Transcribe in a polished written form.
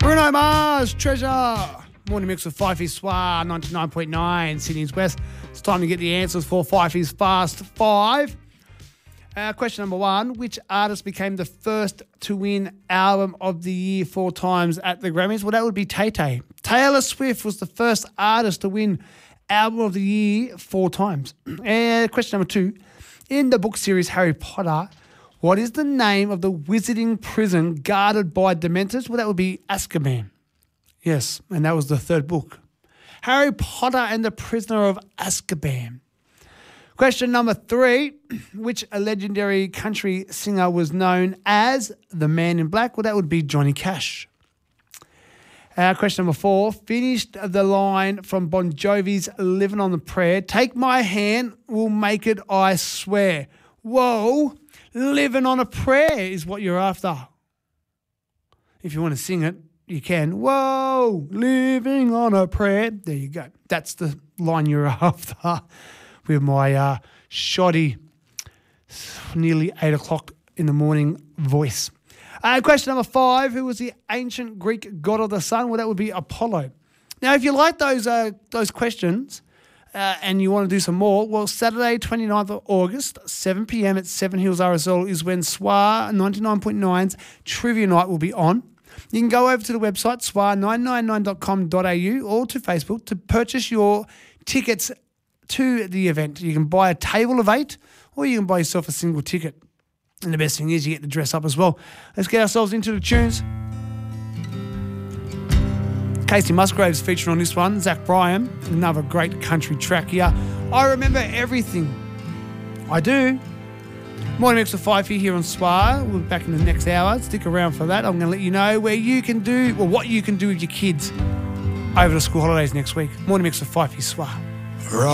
Bruno Mars, Treasure. Morning mix with Fifey Soir, 99.9, Sydney's West. It's time to get the answers for Fifey's Fast Five. Question number one, which artist became the first to win Album of the Year 4 times at the Grammys? Well, that would be Tay-Tay. Taylor Swift was the first artist to win Album of the Year 4 times. And question number two, in the book series Harry Potter, what is the name of the wizarding prison guarded by Dementors? Well, that would be Azkaban. Yes, and that was the third book. Harry Potter and the Prisoner of Azkaban. Question number three, which a legendary country singer was known as the Man in Black? Well, that would be Johnny Cash. Question number four, finished the line from Bon Jovi's Living on the Prayer. Take my hand, we'll make it, I swear. Whoa, living on a prayer is what you're after. If you want to sing it, you can. Whoa, living on a prayer. There you go. That's the line you're after with my shoddy, nearly 8 o'clock in the morning voice. Question number five, who was the ancient Greek god of the sun? Well, that would be Apollo. Now, if you like those questions and you want to do some more, well, Saturday, 29th of August, 7 p.m. at Seven Hills RSL is when Soir 99.9's Trivia Night will be on. You can go over to the website, soir999.com.au, or to Facebook to purchase your tickets to the event. You can buy a table of 8 or you can buy yourself a single ticket. And the best thing is you get to dress up as well. Let's get ourselves into the tunes. Casey Musgraves featuring on this one. Zach Bryan, another great country track here. I Remember Everything. I do. Morning mix with Fifey here on Soir. We'll be back in the next hour. Stick around for that. I'm going to let you know what you can do with your kids over the school holidays next week. Morning mix with Fifey Soir.